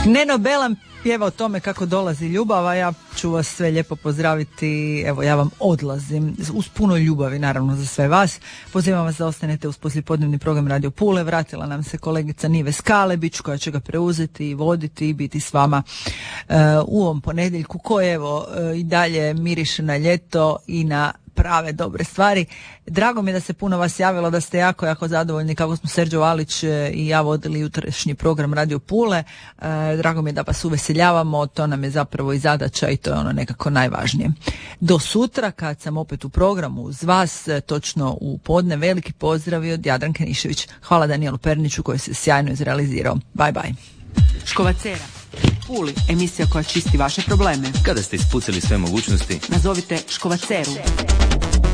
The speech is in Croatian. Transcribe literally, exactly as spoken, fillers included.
Neno Belan pjeva o tome kako dolazi ljubav, a ja ću vas sve lijepo pozdraviti. Evo, ja vam odlazim uz puno ljubavi, naravno, za sve vas. Pozivam vas da ostanete uz poslijepodnevni program Radio Pule. Vratila nam se kolegica Nives Kalebić, koja će ga preuzeti i voditi i biti s vama uh, u ovom ponedjeljku, koji evo uh, i dalje miriše na ljeto i na prave dobre stvari. Drago mi je da se puno vas javilo, da ste jako, jako zadovoljni kako smo Serđo Valić i ja vodili jutrošnji program Radio Pule. Drago mi je da vas uveseljavamo, to nam je zapravo i zadaća i to je ono nekako najvažnije. Do sutra, kad sam opet u programu uz vas, točno u podne, veliki pozdrav od Jadranke Nišević. Hvala Danijelu Perniću koji se sjajno izrealizirao. Bye bye. Škovacera, Puli, emisija koja čisti vaše probleme. Kada ste ispucali sve mogućnosti, nazovite Škovaceru.